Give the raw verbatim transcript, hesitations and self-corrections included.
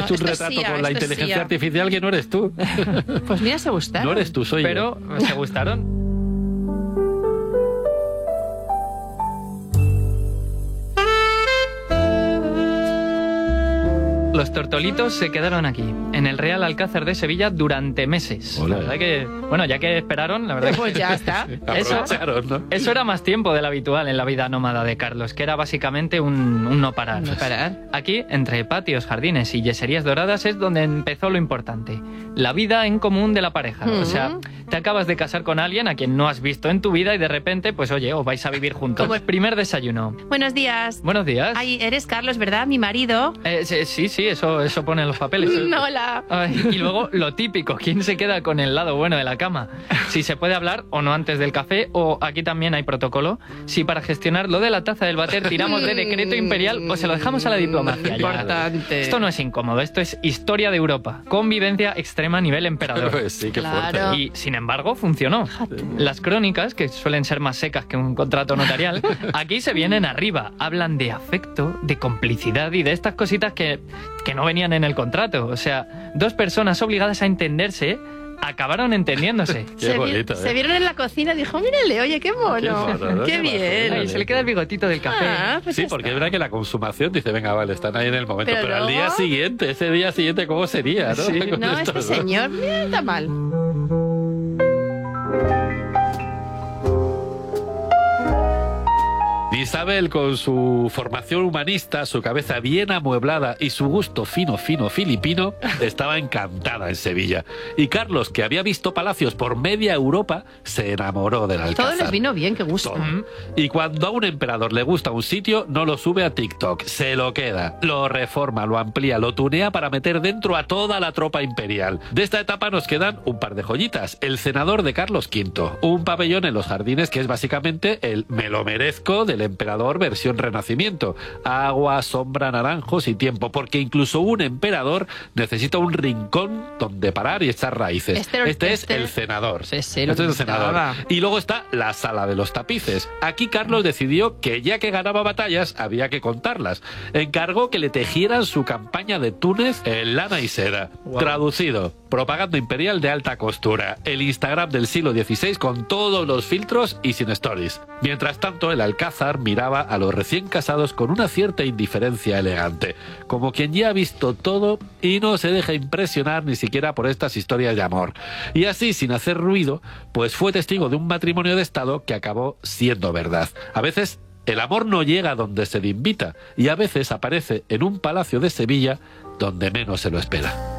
hecho un retrato sí, con la inteligencia sí, artificial que no eres tú. Pues mira, se gustaron. No eres tú, soy Pero yo. se gustaron. Los tortolitos se quedaron aquí, en el Real Alcázar de Sevilla, durante meses. Hola. La verdad que, bueno, ya que esperaron, la verdad que... Pues ya está. Eso, ¿no? eso era más tiempo del habitual en la vida nómada de Carlos, que era básicamente un, un no parar. No parar. Aquí, entre patios, jardines y yeserías doradas, es donde empezó lo importante. La vida en común de la pareja. Mm. O sea, te acabas de casar con alguien a quien no has visto en tu vida y de repente, pues oye, os vais a vivir juntos. Como el primer desayuno. Buenos días. Buenos días. Ay, eres Carlos, ¿verdad? Mi marido. Eh, sí, sí, sí, eso, eso pone en los papeles. No, hola. Ay, y luego lo típico, ¿quién se queda con el lado bueno de la cama? Si se puede hablar o no antes del café, o aquí también hay protocolo, si para gestionar lo de la taza del váter tiramos de decreto imperial o se lo dejamos a la diplomacia. Ya. Importante. Esto no es incómodo, esto es historia de Europa. Convivencia extrema a nivel emperador. Pues sí, qué Claro. fuerte. Y, sin embargo, funcionó. Las crónicas, que suelen ser más secas que un contrato notarial, aquí se vienen arriba. Hablan de afecto, de complicidad y de estas cositas que, que no venían en el contrato. O sea, dos personas obligadas a entenderse acabaron entendiéndose. Qué se, vi- bonito, ¿eh? se vieron en la cocina y dijo, mírale, oye, qué mono. Qué mono, ¿no? Qué Qué bien. Ay, se le queda el bigotito del café. Ah, pues Sí, ya porque está. es verdad que la consumación dice, venga, vale, están ahí en el momento, Pero pero, al luego- día siguiente, ese día siguiente, ¿cómo sería? ¿no? Sí. Con No, esto, este ¿no? señor, mira, está mal. Isabel, con su formación humanista, su cabeza bien amueblada y su gusto fino, fino filipino, estaba encantada en Sevilla. Y Carlos, que había visto palacios por media Europa, se enamoró del Alcázar. Todo les vino bien, qué gusto. Todo. Y cuando a un emperador le gusta un sitio, no lo sube a TikTok, se lo queda, lo reforma, lo amplía, lo tunea para meter dentro a toda la tropa imperial. De esta etapa nos quedan un par de joyitas. El cenador de Carlos quinto, un pabellón en los jardines que es básicamente el me lo merezco del emperador versión renacimiento. Agua, sombra, naranjos y tiempo, porque incluso un emperador necesita un rincón donde parar y echar raíces. Este, Este es este- el cenador. Sí, sí, lo Este es el cenador. necesitaba. Y luego está la sala de los tapices. Aquí Carlos decidió que ya que ganaba batallas, había que contarlas. Encargó que le tejieran su campaña de Túnez en lana y seda. Wow. Traducido, propaganda imperial de alta costura. El Instagram del siglo dieciséis con todos los filtros y sin stories. Mientras tanto, el Alcázar miraba a los recién casados con una cierta indiferencia elegante, como quien ya ha visto todo y no se deja impresionar ni siquiera por estas historias de amor. Y así, sin hacer ruido, pues fue testigo de un matrimonio de Estado que acabó siendo verdad. A veces el amor no llega donde se le invita y a veces aparece en un palacio de Sevilla donde menos se lo espera.